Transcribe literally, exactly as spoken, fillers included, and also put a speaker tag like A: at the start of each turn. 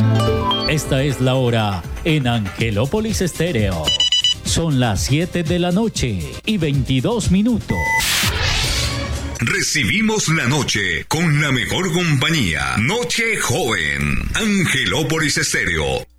A: Esta es la hora en Angelópolis Estéreo. Son las siete de la noche y veintidós minutos.
B: Recibimos la noche con la mejor compañía. Noche joven. Angelópolis Estéreo.